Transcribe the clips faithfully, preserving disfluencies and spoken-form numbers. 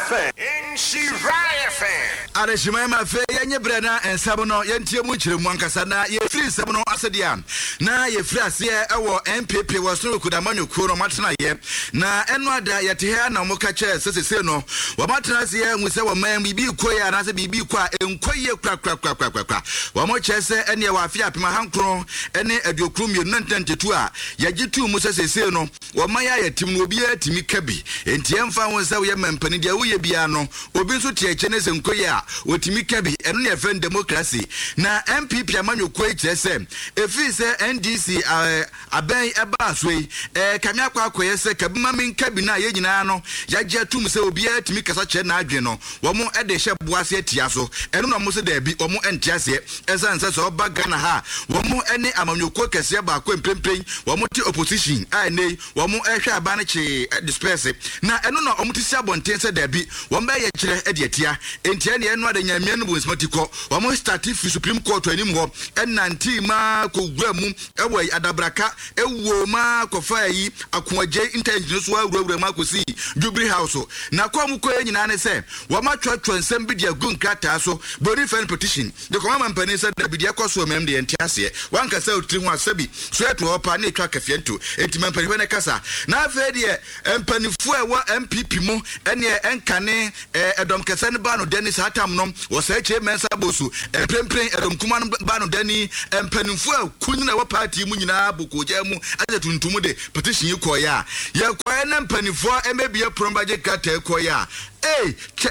Arishima fe yenye brena en sabono yentie mu chire mu ankasa na ye free sabono asedia na ye free ase ewo N P P waso kudamanyo kuro matena ye na eno ada yete ha na mo ka che sesese no wa matena ase nwuse wa man bibi koya na se bibi kwa enkoye kra kra kra kra kra wa mo che se ene wa afia pema hankro ene aduokrum ye nantantetu a ye gitu mu sesese no wa man ya yetim no obi atimi kabi entie mfa won se wo ye mampani dia wo ye bia no obi nso tie chene se nkoye a otimi kabi eno ne friend democracy na M P P amanyo ko eche se efi se N D C aben eba so yi eh kamia kwa akoye se kabima men kabi na ye nyina no yagye atum se obi atimi kasa che na adwe no wo mo ede hye boase atia so eno no mo se da bi wo mo entiase esanse so oba Ghana ha wo mo ene amanyo ko kese ba ko empempen wo mo ti opposition ai nei wo mo ehwe aba na che disperse na eno no omo ti sia bonten se da bi wo mba ye kire ede atia entia ne eno ada nyamia no bo smatiko wo mo start fi Supreme Court anim ho enanti ma ko gwamu ewo adabraka ewo ma ko fa yi akoaje intelligence so awurawura ma ko si Jubilee House na kwa mu ko nyina ne se wo ma twatwa nsem bi dia gun krata so body fan petition de ko ma mpani se da bi dia ko so mem de entiase wanka se otiri ho asabi so eto opa na etwa kafiento enti mpani we ne kasa na afa de mpanifo ewo M P P mu ene enkane edom kese ne ba no Dennis Atam no wo se che mensa bosu emprempren edom kuma no ba no dani mpanifo akunyina wo party mu nyina bokoja mu ade tuntum de petition ikoya ya kwa na mpanifo emebie prombaje kata ikoya eh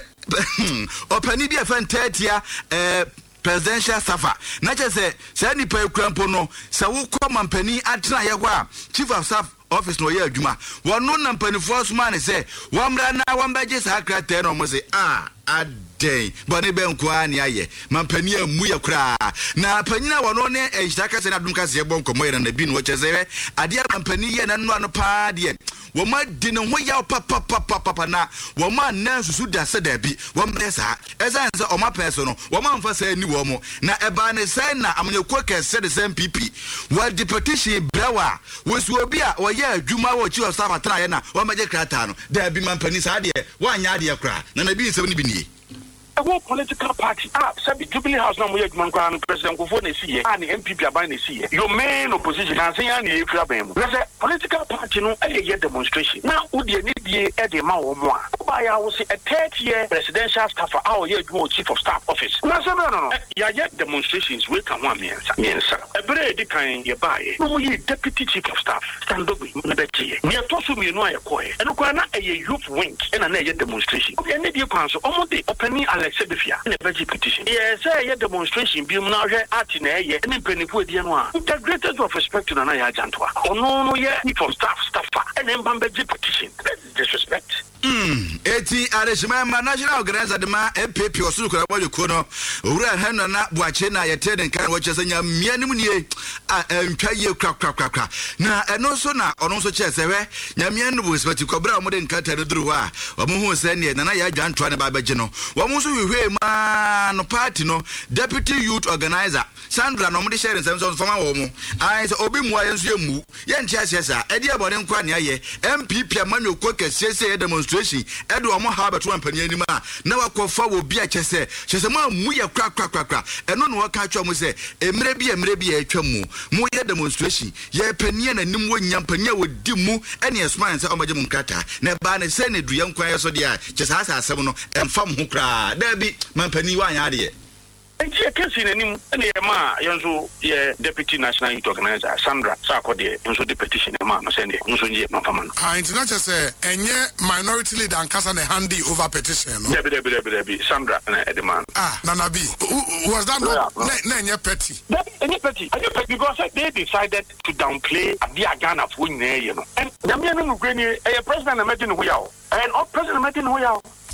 opani bi afantatia eh presidential safa na che se se ni pa ekrampo no se wo ko mampani atena ye kwa chief of staff office no ye adwuma wono na mpanifo so man se wamra na wambaje sa krata no mo se ah adey bone ben kwa ni aye mampani amu ya kura na panyina wono ne ehitaka se na dum ka se bonko moyera na bi no cheze ade mampani ye na no ano pa de wo ma di ne ho ya papa papa papa na wo ma na susu da se da bi wo mesa eza nse o ma peso no wo ma mfa sa ni wo mo na eba ne sai na amnyekwo kese de M P P wo di petition brawa wo su obi a wo ya adwuma wo chi o sa matara ye na wo ma je krata no da bi mampani sa de wo anya de kra na na bi nsem ni bi ni a whole political party. Ah, sabi Jubilee House na mo yɛ man kwa President Kofo na si ye. Ah, ni M P P aban na si ye. Your main opposition na say na e fira ban mu. Because political party no e ye demonstration. Na udi ni die e de ma wo mo a. Ba ya wo se a third year presidential staff a wo ye adwuma chief of staff office. Na say no no. Ya ye demonstrations we kan one mensa. Mensa. E bere di kan ye ba ye. No mo ye deputy chief of staff. Stand up na be tie. Ni to so mi no aye ko ye. E no kwa na e ye youth wing e na na ye demonstration. E ne die kwan so omo de opening Sebefia in a budget petition. Yes, a demonstration be now at in a year and penny the annual. Integrated of respect to the Naya Jantua. Oh no, no, yeah, for staff, staffer, and then budget petition. Disrespect. Hmm, eighty Arishima national organizer the ma M P P or Suka Kono, Ura Hana Buachena, a ten and can watch us in your Mianunie and try you crack crack crack crack. Now, and also now, on also chess, eh? Yamian was what you cobra modern cut at the Drua, or Moho Sanya, and I Jan Twana Babajino. Wamusu we man party no deputy youth organizer Sandra no mudi share nsem so from awomo ai so obi mu ayenso emu ye ntia sesa e dia bone nkwa ne aye M P P amanyo ko kese demonstration e do omo ha beto ampani anim a na wakofa wo bi a chese chese ma mu ye kra kra kra kra eno no waka atwa mu se emre bi emre bi atwa mu mu ye demonstration ye panie na nim wo nyampani a wodi mu ene esman se omaje mu nkata na ba ne se ne du ye nkwa ye so dia chese asa asem no emfam ho kra da bi mampani wa anya de and she can see any ma yanzu ye deputy national youth organizer Sandra Sakode nso the petition ma no send nso nje no kama no ah international say enye minority leader and kasa na handy over petition no yeah be be be be Sandra na the man ah nana bi was that not na enye petty that enye petty enye petty because they decided to downplay the Ghana for nyina ye no and nyame no no greni eh president na imagine who ya and all president imagine who ya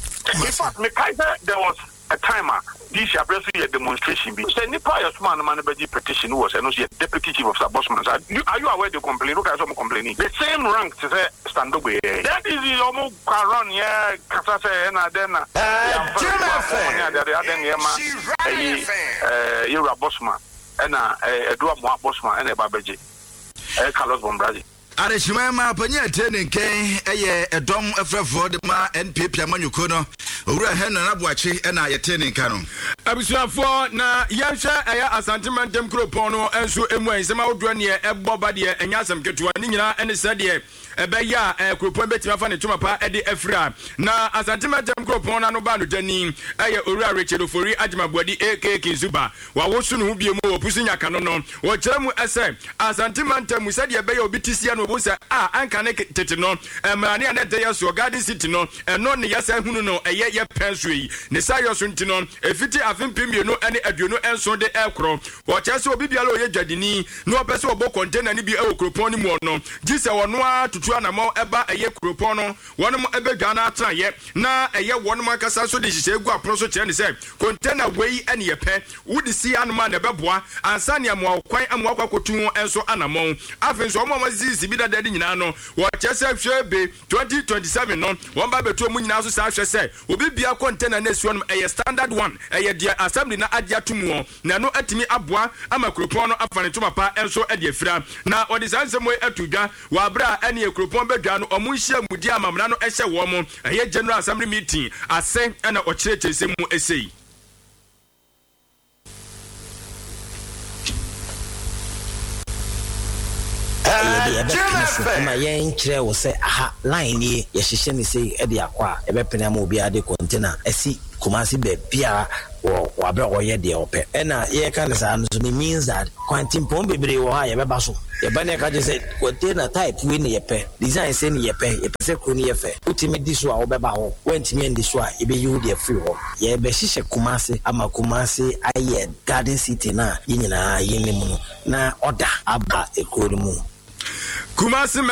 in fact me kaiser there was a timer this year a demonstration be say nipa your man man be petition was and also deputy chief of staff Bosman are you aware the complaint look at some complaining the same rank to say stand up that is the almost run yeah kasa say na then na you are Bosman and uh Edward Bosman and a Babaji eh Carlos Bombrazi Arishima panya tene nke eye edom efrefo de ma N P P amanyuko no owura Henry Nabuachi e na ye tene nka no abusuafo na yahwe eya asantementem kropon no enso emu ensema odo ne eboba de enya asem ketewa ni nyina ene sede ebeya kropon betima fa ne tumapa e de afra na asantementem kropon na no ba no dani eye owura Richard Ofori Ajimabuadi aka Kinzuba wa wosu no hubie mu opusi nyaka no no wo kyeremu ese asantementem sede ebeya obitisia no bosa a anka ne tete no emrane ane de yeso Garden City no eno ne yasa hunu no eye ye pensui ne sayoso ntino efiti afimpimbie no ene aduonu enso de ekro wo kyese obi biala oye dwadini no opese obo container ni bi e okropon ni mu no gise wono a tutu anamo eba eye kropon no wonom ebe gana atra ye na eye wonom akasa so de hihye egu apro so kyere ne se container wei ene ye pe wudi si anoma na beboa ansa ne amwa kwan amwa kwakotu enso anamo afenso omo mazisi bi da dadi nyina no wo kyese hwebe twenty twenty-seven no won ba beto mu nyina so sa hwe se obi bia container na esuonom eye standard one eye dia assembly na adia tumu na no atimi aboa amakropon no afane tumapa enso e dia fira na odi sansemo atudwa wa bra ene ekropon bedwa no omu nhia mudi amamra no ehye wo mo eye general assembly meeting ase na okyerechese mu esei ma yen kire wo se aha line ni ye hihye ni sei e de akwa e be pena ma obi ade container esi Kumasi be bia wo wa be oye de ope e na ye ka ne sa no means that quantum pon bebre wo ha ye be baso ye ba ne ka je say container type we ne ye pe design say ne ye pe ye pe se ko ne ye fe utimi di so a wo be ba ho wantimi ndi so a e be you de free ho ye be hihye Kumasi ama Kumasi aye Garden City na ye nyina ye ne mu na order aba e ko mu Kumasi